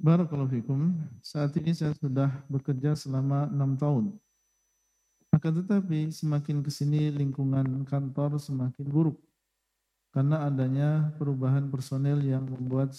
Barakallahu fikum. Saat ini saya sudah bekerja selama 6 tahun. Akan tetapi semakin ke sini lingkungan kantor semakin buruk karena adanya perubahan personel yang membuat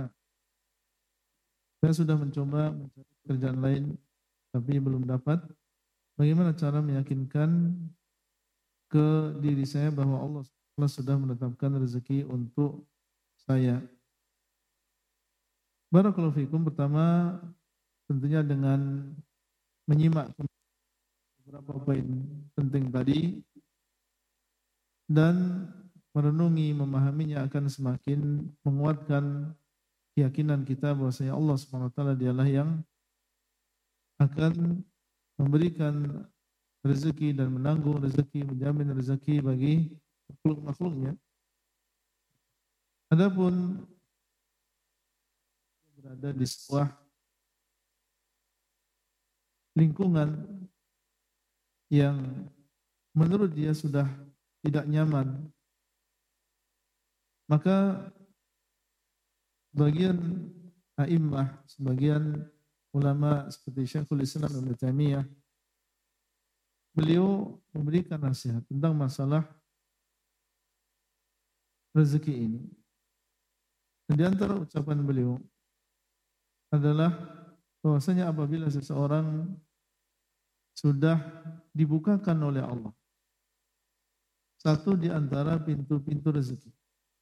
saya sudah mencoba mencari pekerjaan lain tapi belum dapat. Bagaimana cara meyakinkan ke diri saya bahwa Allah sudah menetapkan rezeki untuk saya? Barakallahu fikum. Pertama, tentunya dengan menyimak beberapa poin penting tadi dan merenungi, memahaminya akan semakin menguatkan keyakinan kita bahwasanya Allah Subhanahu wa taala dialah yang akan memberikan rezeki dan menanggung rezeki, menjamin rezeki bagi makhluk-makhluknya. Adapun berada di sebuah lingkungan yang menurut dia sudah tidak nyaman, maka sebagian a'immah, sebagian ulama seperti Syekhul Islam Ibnu Taimiyah, beliau memberikan nasihat tentang masalah rezeki ini. Dan di antara ucapan beliau adalah bahwasanya apabila seseorang sudah dibukakan oleh Allah satu di antara pintu-pintu rezeki,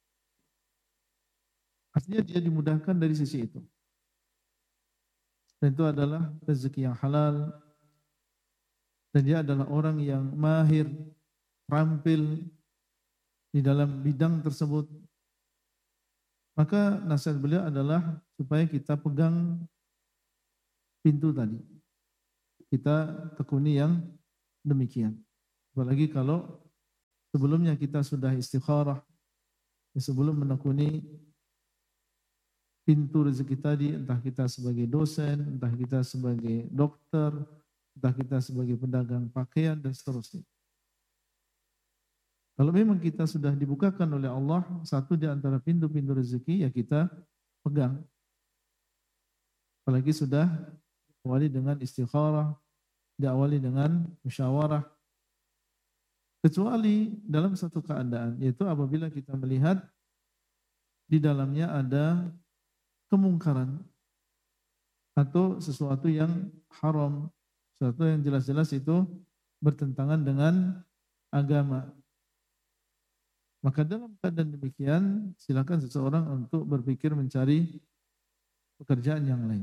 artinya dia dimudahkan dari sisi itu. Dan itu adalah rezeki yang halal, dan dia adalah orang yang mahir, terampil di dalam bidang tersebut. Maka nasihat beliau adalah supaya kita pegang pintu tadi. Kita tekuni yang demikian. Apalagi kalau sebelumnya kita sudah istikharah, sebelum menekuni pintu rezeki tadi, entah kita sebagai dosen, entah kita sebagai dokter, entah kita sebagai pedagang pakaian, dan seterusnya. Kalau memang kita sudah dibukakan oleh Allah satu di antara pintu-pintu rezeki, ya kita pegang. Apalagi sudah diawali dengan istikharah, diawali dengan musyawarah. Kecuali dalam satu keadaan, yaitu apabila kita melihat di dalamnya ada kemungkaran atau sesuatu yang haram, sesuatu yang jelas-jelas itu bertentangan dengan agama. Maka dalam keadaan demikian, silakan seseorang untuk berpikir mencari pekerjaan yang lain.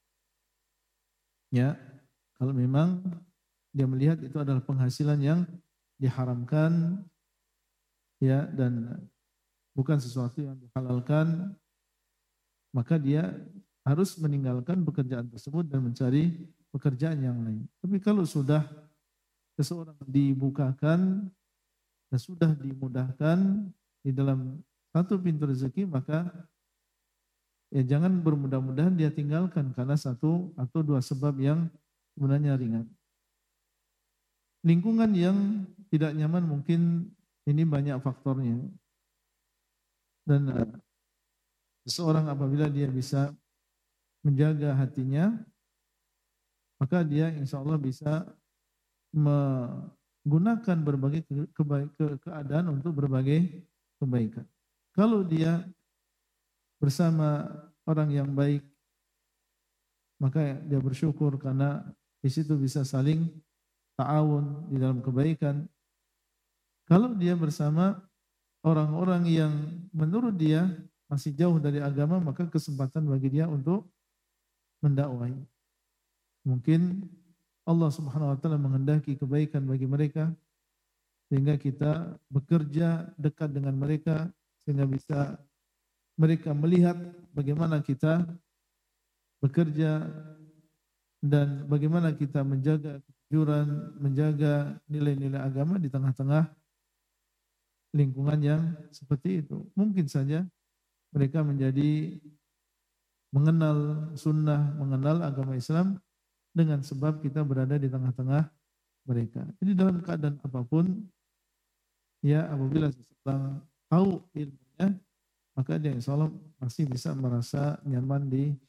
Ya, kalau memang dia melihat itu adalah penghasilan yang diharamkan, ya, dan bukan sesuatu yang dihalalkan, maka dia harus meninggalkan pekerjaan tersebut dan mencari pekerjaan yang lain. Tapi kalau sudah seseorang dibukakan dan sudah dimudahkan di dalam satu pintu rezeki, maka ya jangan bermudah-mudahan dia tinggalkan karena satu atau dua sebab yang sebenarnya ringan. Lingkungan yang tidak nyaman mungkin ini banyak faktornya. Dan seseorang apabila dia bisa menjaga hatinya, maka dia insya Allah bisa menggunakan berbagai keadaan untuk berbagai kebaikan. Kalau dia bersama orang yang baik, maka dia bersyukur karena di situ bisa saling ta'awun di dalam kebaikan. Kalau dia bersama orang-orang yang menurut dia masih jauh dari agama, maka kesempatan bagi dia untuk mendakwahi. Mungkin Allah Subhanahu wa taala menghendaki kebaikan bagi mereka sehingga kita bekerja dekat dengan mereka sehingga bisa mereka melihat bagaimana kita bekerja dan bagaimana kita menjaga kejujuran, menjaga nilai-nilai agama di tengah-tengah lingkungan yang seperti itu. Mungkin saja mereka menjadi mengenal sunnah, mengenal agama Islam dengan sebab kita berada di tengah-tengah mereka. Jadi dalam keadaan apapun, ya apabila seseorang tahu ilmunya, maka dia insya Allah masih bisa merasa nyaman di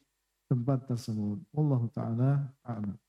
tempat tersebut. Wallahu taala a'lam.